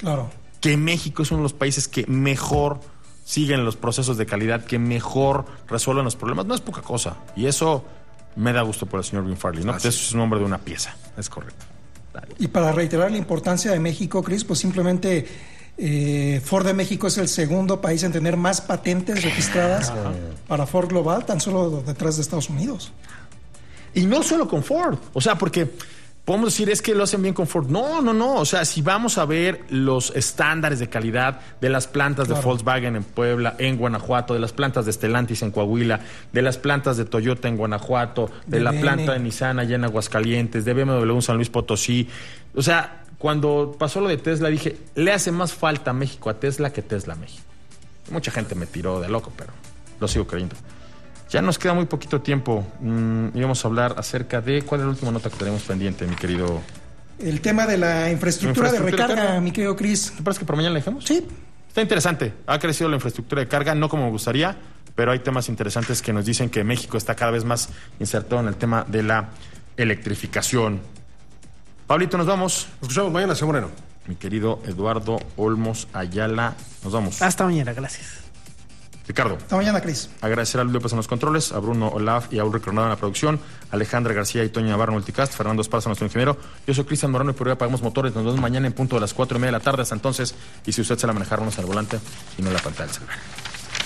Claro. Que México es uno de los países que mejor siguen los procesos de calidad, que mejor resuelven los problemas. No es poca cosa. Y eso me da gusto por el señor Bin Farley, ¿no? Eso es un nombre de una pieza. Es correcto. Dale. Y para reiterar la importancia de México, Chris, pues simplemente Ford de México es el segundo país en tener más patentes registradas para Ford Global, tan solo detrás de Estados Unidos. Y no solo con Ford. O sea, porque podemos decir, es que lo hacen bien con Ford. No. O sea, si vamos a ver los estándares de calidad de las plantas de Volkswagen en Puebla, en Guanajuato, de las plantas de Stellantis en Coahuila, de las plantas de Toyota en Guanajuato, de la planta de Nissan allá en Aguascalientes, de BMW en San Luis Potosí. O sea, cuando pasó lo de Tesla, dije, le hace más falta México a Tesla que Tesla a México. Mucha gente me tiró de loco, pero lo sigo creyendo. Ya nos queda muy poquito tiempo. Íbamos a hablar acerca de... ¿Cuál es la última nota que tenemos pendiente, mi querido? El tema de la infraestructura de recarga, mi querido Chris. ¿Te parece que por mañana la dejamos? Sí. Está interesante. Ha crecido la infraestructura de carga, no como me gustaría, pero hay temas interesantes que nos dicen que México está cada vez más insertado en el tema de la electrificación. Pablito, nos vamos. Nos escuchamos mañana, señor Moreno. Mi querido Eduardo Olmos Ayala, nos vamos. Hasta mañana, gracias. Ricardo. Hasta mañana, Cris. Agradecer a Luis López en los controles, a Bruno Olaf y a Ulrich Coronado en la producción, Alejandra García y Toño Navarro en Multicast, Fernando Esparza, nuestro ingeniero. Yo soy Cristian Moreno y por hoy apagamos motores. Nos vemos mañana en punto de las 4:30 de la tarde. Hasta entonces, y si usted se la manejar, vamos al volante y no en la pantalla del celular.